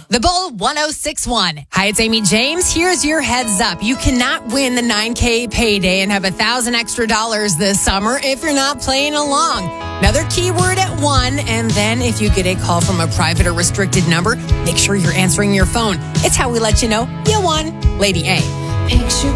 The Bull 1061. Hi, it's Amy James. Here's your heads up. You cannot win the 9K payday and have $1,000 extra this summer if you're not playing along. Another keyword at 1, and then if you get a call from a private or restricted number, make sure you're answering your phone. It's how we let you know you won. Lady A. Picture